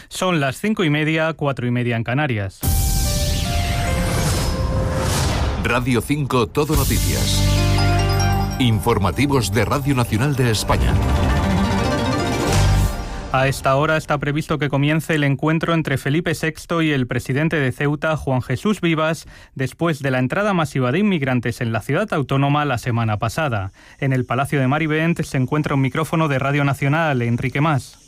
Son las 5:30, 4:30 en Canarias. Radio 5 Todo Noticias. Informativos de Radio Nacional de España. A esta hora está previsto que comience el encuentro entre Felipe VI y el presidente de Ceuta, Juan Jesús Vivas, después de la entrada masiva de inmigrantes en la ciudad autónoma la semana pasada. En el Palacio de Marivent se encuentra un micrófono de Radio Nacional. Enrique Mas.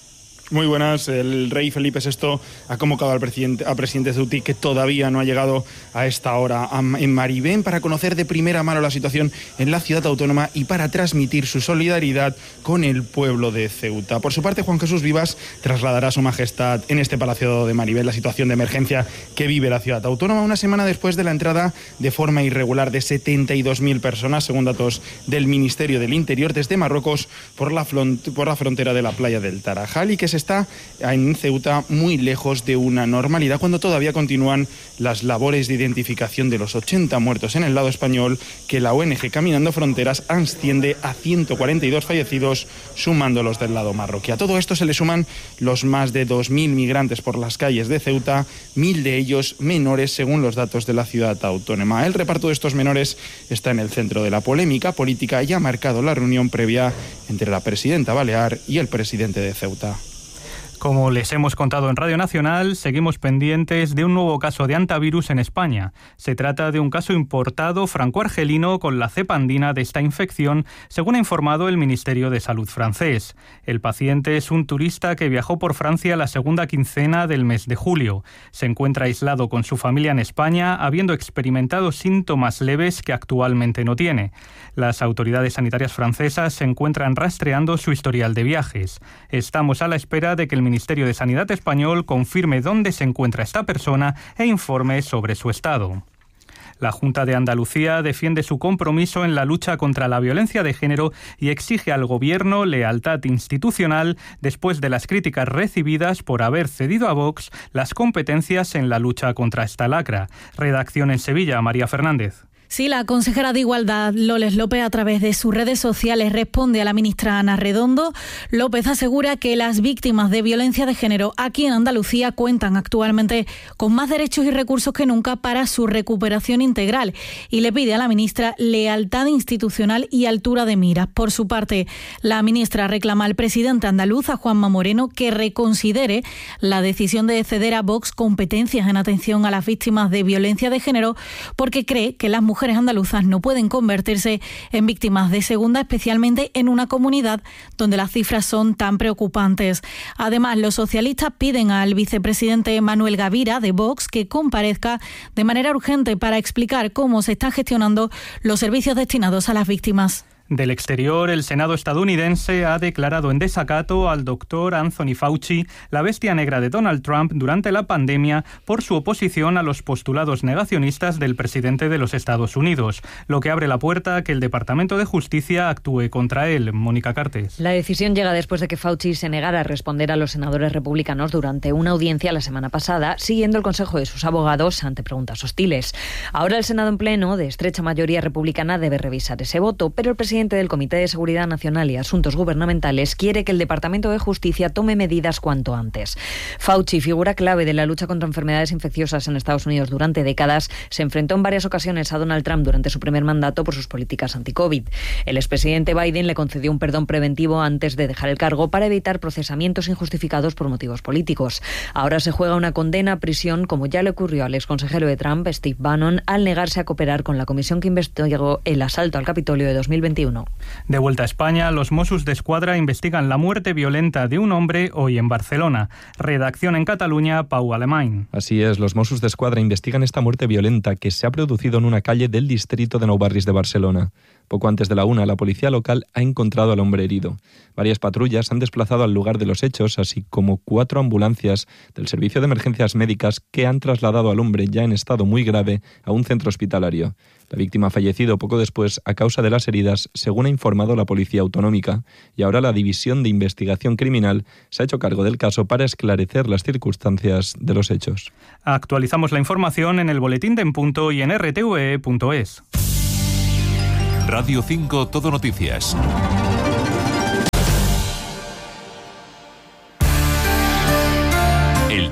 Muy buenas. El rey Felipe VI ha convocado al presidente ceutí, que todavía no ha llegado a esta hora en Marivent, para conocer de primera mano la situación en la ciudad autónoma y para transmitir su solidaridad con el pueblo de Ceuta. Por su parte, Juan Jesús Vivas trasladará a su majestad en este Palacio de Marivent la situación de emergencia que vive la ciudad autónoma, una semana después de la entrada de forma irregular de 72.000 personas, según datos del Ministerio del Interior, desde Marruecos por la frontera de la playa del Tarajal, y que está en Ceuta muy lejos de una normalidad, cuando todavía continúan las labores de identificación de los 80 muertos en el lado español, que la ONG Caminando Fronteras asciende a 142 fallecidos, sumando los del lado marroquí. A todo esto se le suman los más de 2.000 migrantes por las calles de Ceuta, 1.000 de ellos menores, según los datos de la ciudad autónoma. El reparto de estos menores está en el centro de la polémica política y ha marcado la reunión previa entre la presidenta balear y el presidente de Ceuta. Como les hemos contado en Radio Nacional, seguimos pendientes de un nuevo caso de hantavirus en España. Se trata de un caso importado franco-argelino con la cepa andina de esta infección, según ha informado el Ministerio de Salud francés. El paciente es un turista que viajó por Francia la segunda quincena del mes de julio. Se encuentra aislado con su familia en España, habiendo experimentado síntomas leves que actualmente no tiene. Las autoridades sanitarias francesas se encuentran rastreando su historial de viajes. Estamos a la espera de que el Ministerio de Sanidad español confirme dónde se encuentra esta persona e informe sobre su estado. La Junta de Andalucía defiende su compromiso en la lucha contra la violencia de género y exige al Gobierno lealtad institucional después de las críticas recibidas por haber cedido a Vox las competencias en la lucha contra esta lacra. Redacción en Sevilla, María Fernández. Sí, la consejera de Igualdad, Loles López, a través de sus redes sociales responde a la ministra Ana Redondo. López asegura que las víctimas de violencia de género aquí en Andalucía cuentan actualmente con más derechos y recursos que nunca para su recuperación integral, y le pide a la ministra lealtad institucional y altura de miras. Por su parte, la ministra reclama al presidente andaluz, a Juanma Moreno, que reconsidere la decisión de ceder a Vox competencias en atención a las víctimas de violencia de género, porque cree que las mujeres andaluzas no pueden convertirse en víctimas de segunda, especialmente en una comunidad donde las cifras son tan preocupantes. Además, los socialistas piden al vicepresidente Manuel Gavira, de Vox, que comparezca de manera urgente para explicar cómo se están gestionando los servicios destinados a las víctimas. Del exterior, el Senado estadounidense ha declarado en desacato al doctor Anthony Fauci, la bestia negra de Donald Trump durante la pandemia, por su oposición a los postulados negacionistas del presidente de los Estados Unidos, lo que abre la puerta a que el Departamento de Justicia actúe contra él. Mónica Cartes. La decisión llega después de que Fauci se negara a responder a los senadores republicanos durante una audiencia la semana pasada, siguiendo el consejo de sus abogados ante preguntas hostiles. Ahora el Senado en pleno, de estrecha mayoría republicana, debe revisar ese voto, pero el presidente del Comité de Seguridad Nacional y Asuntos Gubernamentales quiere que el Departamento de Justicia tome medidas cuanto antes. Fauci, figura clave de la lucha contra enfermedades infecciosas en Estados Unidos durante décadas, se enfrentó en varias ocasiones a Donald Trump durante su primer mandato por sus políticas anti-COVID. El expresidente Biden le concedió un perdón preventivo antes de dejar el cargo para evitar procesamientos injustificados por motivos políticos. Ahora se juega una condena a prisión, como ya le ocurrió al exconsejero de Trump, Steve Bannon, al negarse a cooperar con la comisión que investigó el asalto al Capitolio de 2021. De vuelta a España, los Mossos d'Esquadra investigan la muerte violenta de un hombre hoy en Barcelona. Redacción en Cataluña, Pau Alemany. Así es, los Mossos d'Esquadra investigan esta muerte violenta que se ha producido en una calle del distrito de Nou Barris de Barcelona. Poco antes de la 1, la policía local ha encontrado al hombre herido. Varias patrullas han desplazado al lugar de los hechos, así como 4 ambulancias del Servicio de Emergencias Médicas que han trasladado al hombre ya en estado muy grave a un centro hospitalario. La víctima ha fallecido poco después a causa de las heridas, según ha informado la Policía Autonómica, y ahora la División de Investigación Criminal se ha hecho cargo del caso para esclarecer las circunstancias de los hechos. Actualizamos la información en el Boletín de En Punto y en rtve.es. Radio 5 Todo Noticias.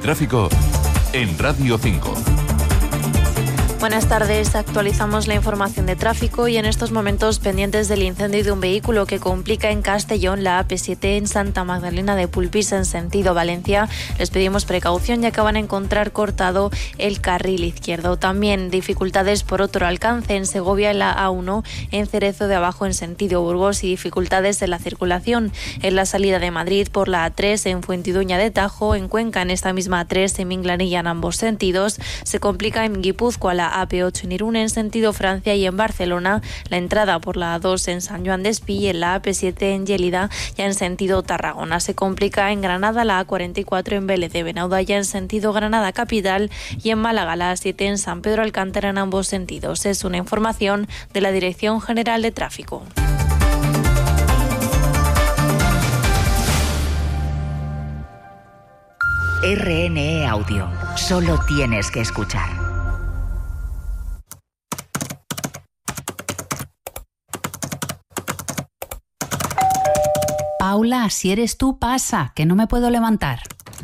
tráfico en Radio 5. Buenas tardes, actualizamos la información de tráfico y en estos momentos pendientes del incendio de un vehículo que complica en Castellón la AP7 en Santa Magdalena de Polpís en sentido Valencia. Les pedimos precaución ya que van a encontrar cortado el carril izquierdo. También dificultades por otro alcance en Segovia en la A1 en Cerezo de Abajo en sentido Burgos y dificultades en la circulación en la salida de Madrid por la A3 en Fuentidueña de Tajo, en Cuenca en esta misma A3 en Minglanilla en ambos sentidos. Se complica en Guipúzcoa la AP8 en Irún en sentido Francia y en Barcelona la entrada por la A2 en San Joan d'Espí y en la AP7 en Lleida ya en sentido Tarragona. Se complica en Granada la A44 en Vélez de Benauda ya en sentido Granada capital y en Málaga la A7 en San Pedro Alcántara en ambos sentidos. Es una información de la Dirección General de Tráfico. RNE Audio. Solo tienes que escuchar. Paula, si eres tú, pasa, que no me puedo levantar.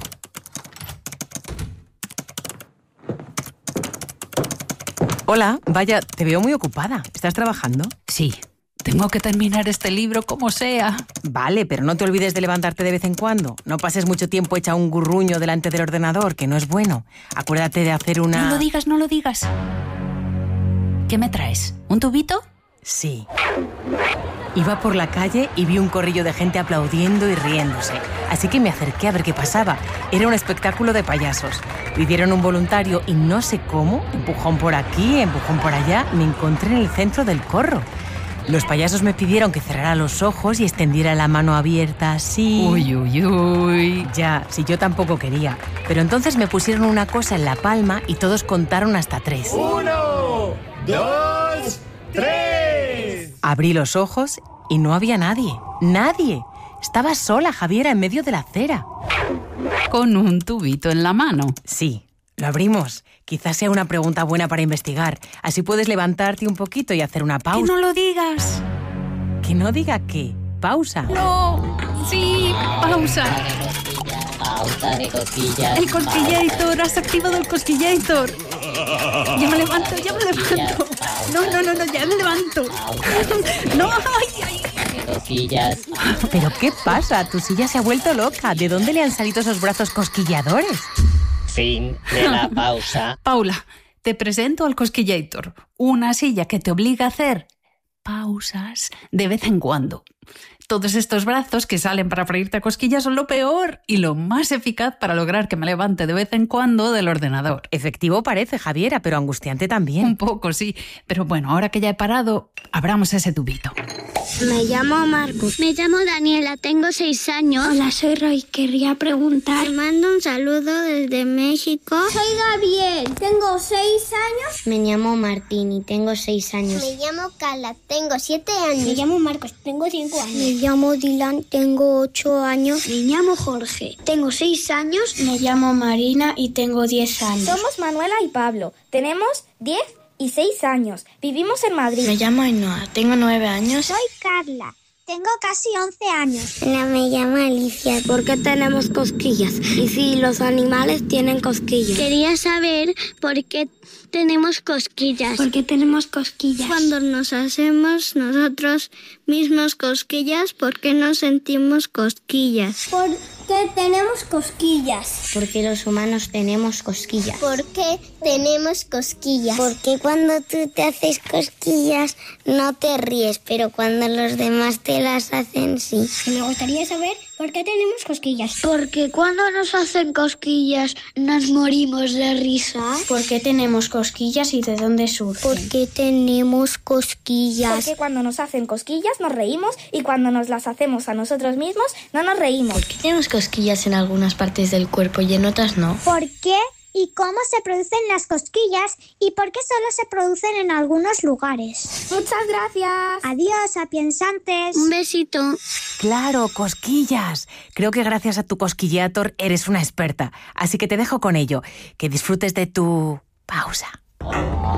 Hola, vaya, te veo muy ocupada. ¿Estás trabajando? Sí, tengo que terminar este libro como sea. Vale, pero no te olvides de levantarte de vez en cuando. No pases mucho tiempo hecha un gurruño delante del ordenador, que no es bueno. Acuérdate de hacer una... No lo digas. ¿Qué me traes? ¿Un tubito? Sí. Iba por la calle y vi un corrillo de gente aplaudiendo y riéndose. Así que me acerqué a ver qué pasaba. Era un espectáculo de payasos. Pidieron un voluntario y no sé cómo, empujón por aquí, empujón por allá, me encontré en el centro del corro. Los payasos me pidieron que cerrara los ojos y extendiera la mano abierta así. Uy. Ya, si yo tampoco quería. Pero entonces me pusieron una cosa en la palma y todos contaron hasta 3. 1, 2, 3. Abrí los ojos y no había nadie. ¡Nadie! Estaba sola, Javiera, en medio de la acera. Con un tubito en la mano. Sí, lo abrimos. Quizás sea una pregunta buena para investigar. Así puedes levantarte un poquito y hacer una pausa. ¡Que no lo digas! ¿Que no diga qué? ¿Pausa? ¡No! ¡Sí! ¡Pausa! Pausa de cosquillas. ¡El Cosquillator! ¡Has activado el Cosquillator! ¡Ya me levanto! No, ya me levanto. ¡No! ¡Ay! Cosquillas. ¿Pero qué pasa? Tu silla se ha vuelto loca. ¿De dónde le han salido esos brazos cosquilladores? Fin de la pausa. Paula, te presento al Cosquillator. Una silla que te obliga a hacer pausas de vez en cuando. Todos estos brazos que salen para freírte a cosquillas son lo peor y lo más eficaz para lograr que me levante de vez en cuando del ordenador. Efectivo parece, Javiera, pero angustiante también. Un poco, sí. Pero bueno, ahora que ya he parado, abramos ese tubito. Me llamo Marcos. Me llamo Daniela, tengo 6 años. Hola, soy Roy. Querría preguntar. Te mando un saludo desde México. Soy Gabriel, tengo 6 años. Me llamo Martín y tengo 6 años. Me llamo Carla, tengo 7 años. Me llamo Marcos, tengo 5 años. Me llamo Dylan, tengo 8 años. Me llamo Jorge, tengo 6 años. Me llamo Marina y tengo 10 años. Somos Manuela y Pablo, tenemos 10 y 6 años. Vivimos en Madrid. Me llamo Ainhoa, tengo 9 años. Soy Carla, tengo casi 11 años. Hola, me llamo Alicia. ¿Por qué tenemos cosquillas? ¿Y si los animales tienen cosquillas? Quería saber por qué tenemos cosquillas. ¿Por qué tenemos cosquillas? Cuando nos hacemos nosotros mismos cosquillas, ¿por qué no sentimos cosquillas? ¿Por qué tenemos cosquillas? Porque los humanos tenemos cosquillas. ¿Por qué tenemos cosquillas? Porque cuando tú te haces cosquillas no te ríes, pero cuando los demás te las hacen sí. Me gustaría saber por qué tenemos cosquillas. Porque cuando nos hacen cosquillas nos morimos de risa. ¿Por qué tenemos cosquillas y de dónde surgen? ¿Por qué tenemos cosquillas? Porque cuando nos hacen cosquillas nos reímos y cuando nos las hacemos a nosotros mismos no nos reímos. ¿Por qué tenemos cosquillas en algunas partes del cuerpo y en otras no? ¿Por qué y cómo se producen las cosquillas y por qué solo se producen en algunos lugares? Muchas gracias. Adiós, sapiensantes. Un besito. Claro, cosquillas. Creo que gracias a tu Cosquillator eres una experta. Así que te dejo con ello. Que disfrutes de tu pausa.